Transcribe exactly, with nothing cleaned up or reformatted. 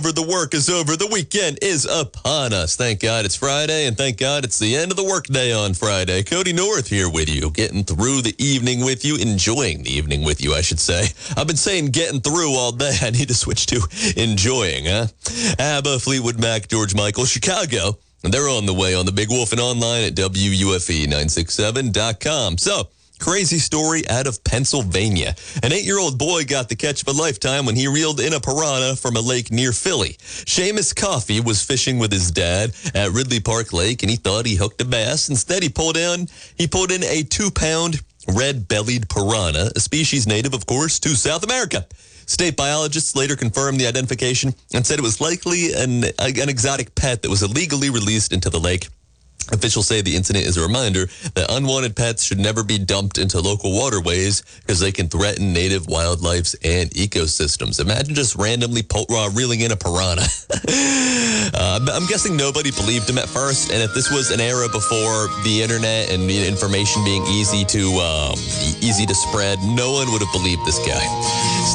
The work is over. The weekend is upon us. Thank God it's Friday, and thank God it's the end of the workday on Friday. Cody North here with you, getting through the evening with you, enjoying the evening with you, I should say. I've been saying getting through all day. I need to switch to enjoying, huh? ABBA, Fleetwood Mac, George Michael, Chicago. And they're on the way on the Big Wolf and online at W U F E nine sixty-seven dot com. So, crazy story out of Pennsylvania. An eight-year-old boy got the catch of a lifetime when he reeled in a piranha from a lake near Philly. Seamus Coffey was fishing with his dad at Ridley Park Lake, and he thought he hooked a bass. Instead, he pulled in, he pulled in a two-pound red-bellied piranha, a species native, of course, to South America. State biologists later confirmed the identification and said it was likely an, an exotic pet that was illegally released into the lake. Officials say the incident is a reminder that unwanted pets should never be dumped into local waterways because they can threaten native wildlife and ecosystems. Imagine just randomly po- uh, reeling in a piranha. uh, I'm guessing nobody believed him at first, and if this was an era before the internet and information being easy to um, easy to spread, no one would have believed this guy.